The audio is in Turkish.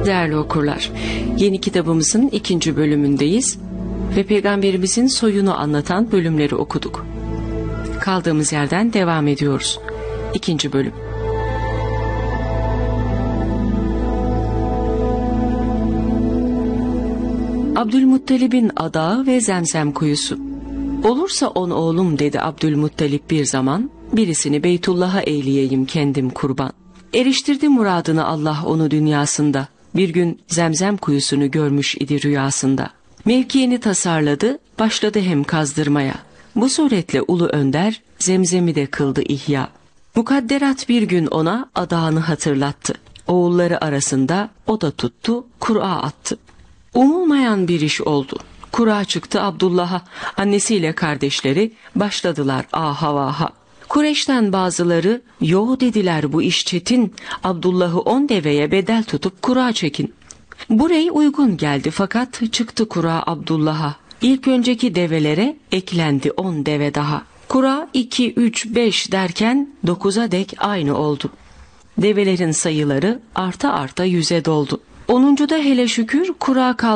Değerli okurlar, yeni kitabımızın 2. bölümündeyiz ve Peygamberimizin soyunu anlatan bölümleri okuduk. Kaldığımız yerden devam ediyoruz. 2. bölüm. Abdülmuttalib'in adağı ve Zemzem kuyusu. Olursa 10 oğlum dedi Abdülmuttalib bir zaman, birisini Beytullah'a eyleyeyim kendim kurban. Eriştirdi muradını Allah onu dünyasında, bir gün Zemzem kuyusunu görmüş idi rüyasında. Mevkiini tasarladı, başladı hem kazdırmaya. Bu suretle ulu önder, Zemzem'i de kıldı ihya. Mukadderat bir gün ona adağını hatırlattı. Oğulları arasında o da tuttu, Kur'a attı. Umulmayan bir iş oldu. Kur'a çıktı Abdullah'a, annesiyle kardeşleri başladılar aha vaha. Kureyş'ten bazıları, yo dediler bu iş çetin, Abdullah'ı 10 deveye bedel tutup Kur'a çekin. Bu rey uygun geldi fakat çıktı Kur'a Abdullah'a. İlk önceki develere eklendi 10 deve daha. Kur'a 2, 3, 5 derken 9'a dek aynı oldu. Develerin sayıları arta arta 100'e doldu. 10'uncuda hele şükür Kur'a kaldı.